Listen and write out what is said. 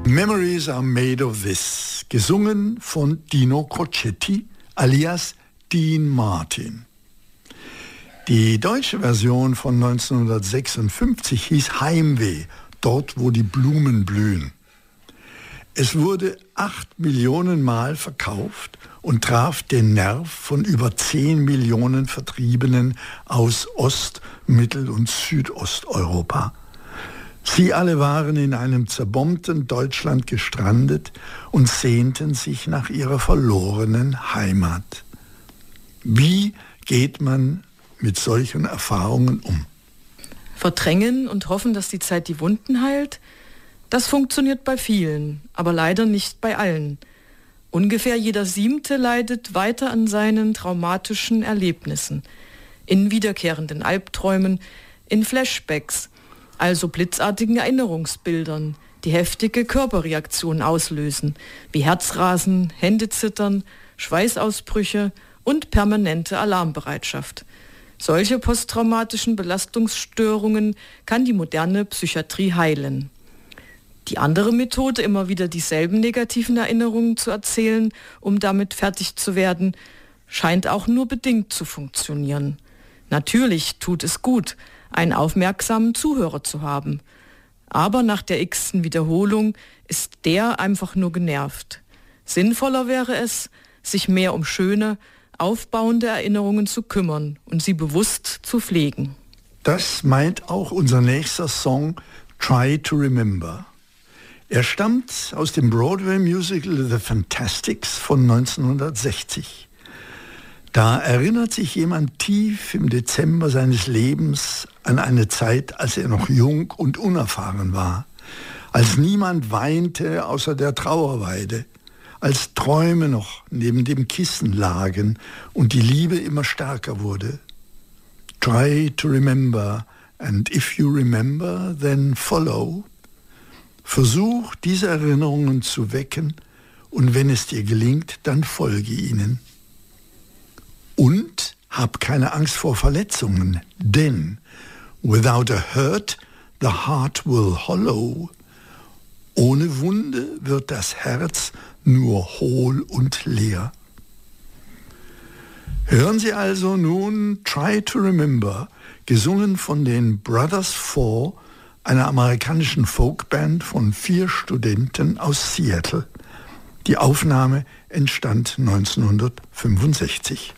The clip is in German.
Memories are made of this, gesungen von Dino Crocetti alias Dean Martin. Die deutsche Version von 1956 hieß Heimweh, dort wo die Blumen blühen. Es wurde 8 Millionen Mal verkauft und traf den Nerv von über 10 Millionen Vertriebenen aus Ost-, Mittel- und Südosteuropa. Sie alle waren in einem zerbombten Deutschland gestrandet und sehnten sich nach ihrer verlorenen Heimat. Wie geht man mit solchen Erfahrungen um? Verdrängen und hoffen, dass die Zeit die Wunden heilt? Das funktioniert bei vielen, aber leider nicht bei allen. Ungefähr jeder 7. leidet weiter an seinen traumatischen Erlebnissen. In wiederkehrenden Albträumen, in Flashbacks, also blitzartigen Erinnerungsbildern, die heftige Körperreaktionen auslösen, wie Herzrasen, Händezittern, Schweißausbrüche und permanente Alarmbereitschaft. Solche posttraumatischen Belastungsstörungen kann die moderne Psychiatrie heilen. Die andere Methode, immer wieder dieselben negativen Erinnerungen zu erzählen, um damit fertig zu werden, scheint auch nur bedingt zu funktionieren. Natürlich tut es gut, einen aufmerksamen Zuhörer zu haben. Aber nach der x-ten Wiederholung ist der einfach nur genervt. Sinnvoller wäre es, sich mehr um schöne, aufbauende Erinnerungen zu kümmern und sie bewusst zu pflegen. Das meint auch unser nächster Song Try to Remember. Er stammt aus dem Broadway-Musical The Fantastics von 1960. Da erinnert sich jemand tief im Dezember seines Lebens an eine Zeit, als er noch jung und unerfahren war, als niemand weinte außer der Trauerweide, als Träume noch neben dem Kissen lagen und die Liebe immer stärker wurde. Try to remember, and if you remember, then follow. Versuch, diese Erinnerungen zu wecken, und wenn es dir gelingt, dann folge ihnen. Und hab keine Angst vor Verletzungen, denn without a hurt, the heart will hollow. Ohne Wunde wird das Herz nur hohl und leer. Hören Sie also nun Try to Remember, gesungen von den Brothers Four, einer amerikanischen Folkband von 4 Studenten aus Seattle. Die Aufnahme entstand 1965.